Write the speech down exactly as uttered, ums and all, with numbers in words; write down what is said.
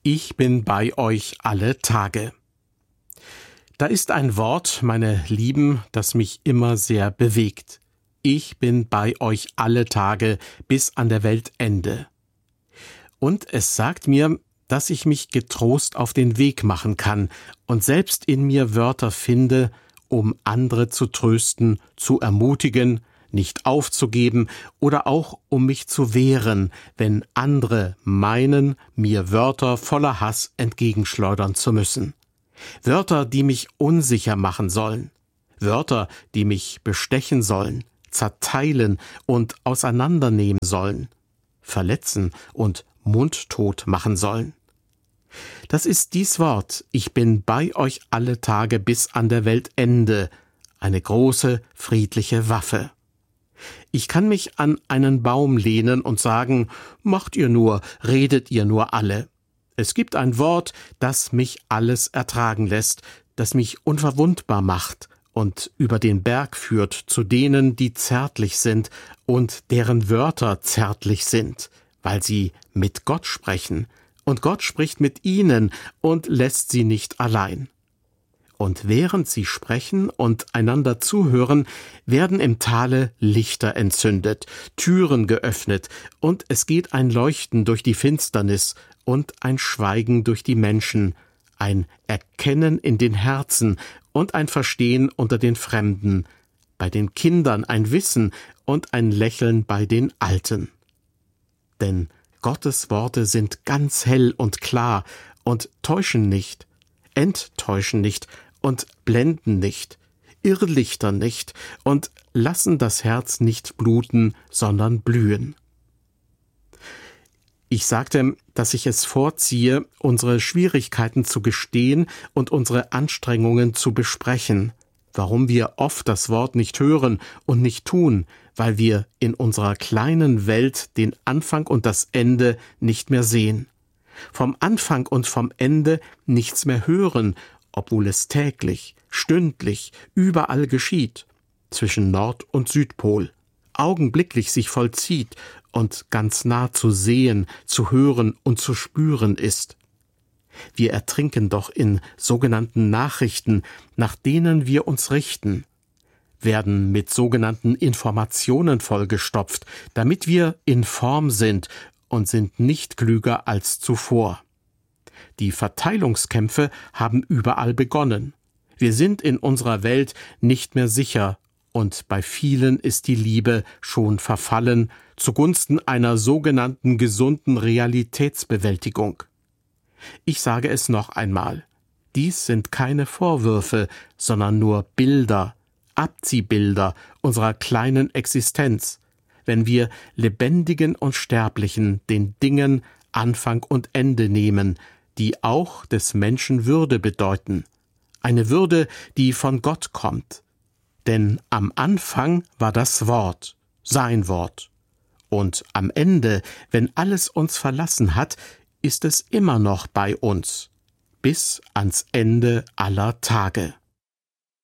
Ich bin bei euch alle Tage. Da ist ein Wort, meine Lieben, das mich immer sehr bewegt. Ich bin bei euch alle Tage bis an der Weltende. Und es sagt mir, dass ich mich getrost auf den Weg machen kann und selbst in mir Wörter finde, um andere zu trösten, zu ermutigen, nicht aufzugeben oder auch um mich zu wehren, wenn andere meinen, mir Wörter voller Hass entgegenschleudern zu müssen. Wörter, die mich unsicher machen sollen. Wörter, die mich bestechen sollen, zerteilen und auseinandernehmen sollen, verletzen und mundtot machen sollen. Das ist dies Wort, ich bin bei euch alle Tage bis an der Weltende, eine große, friedliche Waffe. Ich kann mich an einen Baum lehnen und sagen, macht ihr nur, redet ihr nur alle. Es gibt ein Wort, das mich alles ertragen lässt, das mich unverwundbar macht und über den Berg führt zu denen, die zärtlich sind und deren Wörter zärtlich sind, weil sie mit Gott sprechen, und Gott spricht mit ihnen und lässt sie nicht allein. Und während sie sprechen und einander zuhören, werden im Tale Lichter entzündet, Türen geöffnet, und es geht ein Leuchten durch die Finsternis und ein Schweigen durch die Menschen, ein Erkennen in den Herzen und ein Verstehen unter den Fremden, bei den Kindern ein Wissen und ein Lächeln bei den Alten. Denn Gottes Worte sind ganz hell und klar und täuschen nicht, enttäuschen nicht und blenden nicht, irrlichtern nicht und lassen das Herz nicht bluten, sondern blühen. Ich sagte, dass ich es vorziehe, unsere Schwierigkeiten zu gestehen und unsere Anstrengungen zu besprechen, warum wir oft das Wort nicht hören und nicht tun, weil wir in unserer kleinen Welt den Anfang und das Ende nicht mehr sehen, vom Anfang und vom Ende nichts mehr hören, obwohl es täglich, stündlich, überall geschieht, zwischen Nord- und Südpol, augenblicklich sich vollzieht und ganz nah zu sehen, zu hören und zu spüren ist. Wir ertrinken doch in sogenannten Nachrichten, nach denen wir uns richten, werden mit sogenannten Informationen vollgestopft, damit wir in Form sind und sind nicht klüger als zuvor. Die Verteilungskämpfe haben überall begonnen. Wir sind in unserer Welt nicht mehr sicher und bei vielen ist die Liebe schon verfallen zugunsten einer sogenannten gesunden Realitätsbewältigung. Ich sage es noch einmal. Dies sind keine Vorwürfe, sondern nur Bilder, Abziehbilder unserer kleinen Existenz, wenn wir Lebendigen und Sterblichen den Dingen Anfang und Ende nehmen, die auch des Menschen Würde bedeuten. Eine Würde, die von Gott kommt. Denn am Anfang war das Wort, sein Wort. Und am Ende, wenn alles uns verlassen hat, ist es immer noch bei uns, bis ans Ende aller Tage.